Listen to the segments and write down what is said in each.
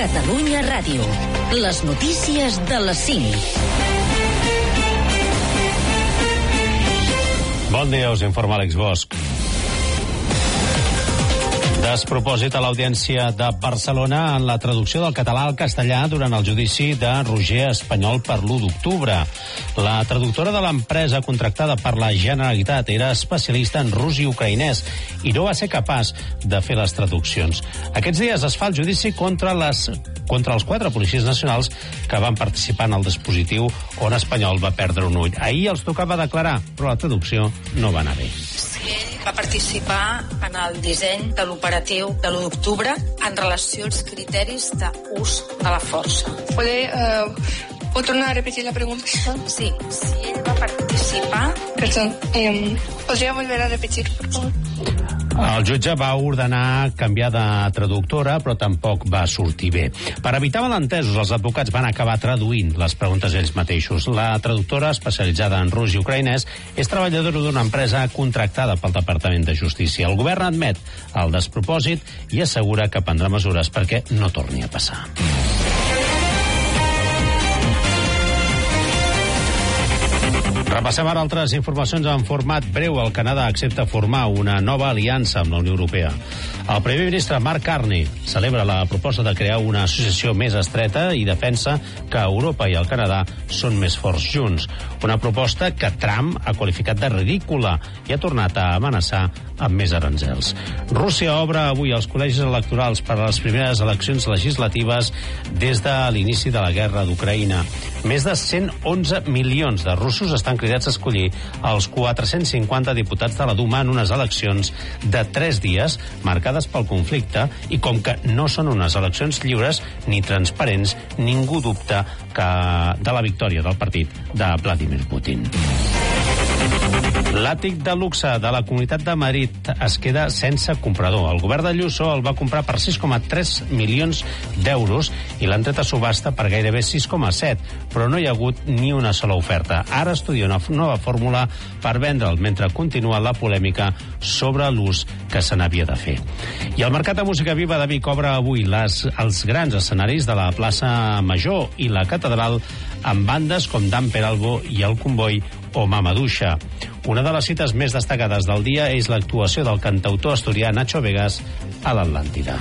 Catalunya Ràdio. Les notícies de les 5. Bon dia, us informa Àlex Bosch. Despropòsit a l'Audiència de Barcelona en la traducció del català al castellà durant el judici de Roger Espanyol per l'1 d'octubre. La traductora de l'empresa contractada per la Generalitat era especialista en rus i ucraïnès i no va ser capaç de fer les traduccions. Aquests dies es fa el judici contra els 4 policies nacionals que van participar en el dispositiu on Espanyol va perdre un ull. Ahir els tocava declarar, però la traducció no va anar bé. Ell va participar en el disseny de l'operatiu de l'1 d'octubre en relació als criteris d'ús de la força. ¿Puedo tornar a repetir la pregunta? Sí, si ell va participar... Perdón, ¿podría volver a repetir, por favor? El jutge va ordenar canviar de traductora, però tampoc va sortir bé. Per evitar malentesos, els advocats van acabar traduint les preguntes ells mateixos. La traductora, especialitzada en rus i ucraïnès, és treballadora d'una empresa contractada pel Departament de Justícia. El govern admet el despropòsit i assegura que prendrà mesures perquè no torni a passar. Repassem ara altres informacions en format breu. El Canadà accepta formar una nova aliança amb la Unió Europea. El primer ministre Mark Carney celebra la proposta de crear una associació més estreta i defensa que Europa i el Canadà són més forts junts. Una proposta que Trump ha qualificat de ridícula i ha tornat a amenaçar amb més aranzels. Rússia obre avui els col·legis electorals per a les primeres eleccions legislatives des de l'inici de la guerra d'Ucraïna. Més de 111 milions de russos estan cridats a escollir els 450 diputats de la Duma en unes eleccions de 3 dies marcades pel conflicte i com que no són unes eleccions lliures ni transparents, ningú dubta de la victòria del partit de Vladimir Putin. L'àtic de luxe de la Comunitat de Madrid es queda sense comprador. El govern de Ayuso el va comprar per 6,3 milions d'euros i l'han tret a subhasta per gairebé 6,7, però no hi ha hagut ni una sola oferta. Ara estudia una nova fórmula per vendre'l, mentre continua la polèmica sobre l'ús que se n'havia de fer. I el Mercat de Música Viva de Vic obre avui els grans escenaris de la plaça Major i la Catedral amb bandes com Dan Peralbo i El Comboi o Mamaduixa. Una de les cites més destacades del dia és l'actuació del cantautor asturià Nacho Vegas a l'Atlàntida.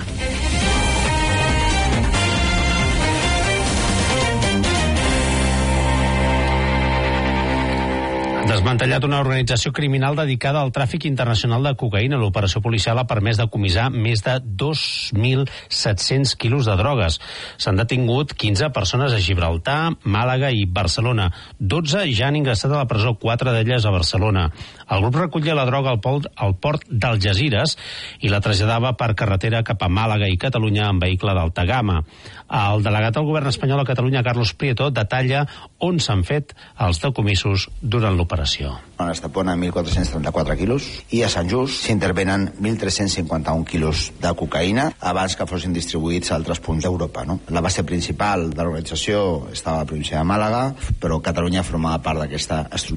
Desmantellat una organització criminal dedicada al tràfic internacional de cocaïna. L'operació policial ha permès decomissar més de 2.700 quilos de drogues. S'han detingut 15 persones a Gibraltar, Màlaga i Barcelona. 12 ja han ingressat a la presó, 4 d'elles a Barcelona. El grup recollia la droga al port d'Algesires i la traslladava per carretera cap a Màlaga i Catalunya en vehicle d'alta gamma. El delegat del govern espanyol a Catalunya, Carlos Prieto, detalla on s'han fet els decomissos durant l'operació. A Estepona, 1.434 quilos, i a Sant Just s'intervenen 1.351 quilos de cocaïna abans que fossin distribuïts a altres punts d'Europa. No? La base principal de l'organització estava a la província de Màlaga, però Catalunya formava part d'aquesta estructura.